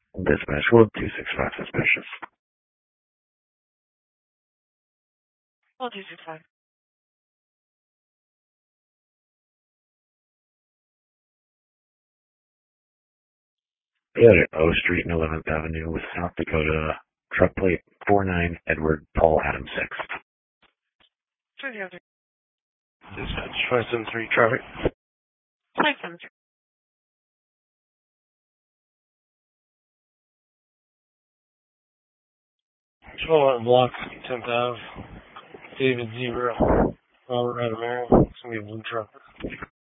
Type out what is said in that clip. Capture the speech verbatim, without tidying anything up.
Dispatch World two six five suspicious. Well, two six five. Yeah, O Street and eleventh Avenue with South Dakota truck plate four nine Edward Paul Adam six. Two zero three. Dispatch five seven three traffic. Five seven three. twelve block, tenth Ave, David Zebra, Robert Radamero. It's going to be a blue truck.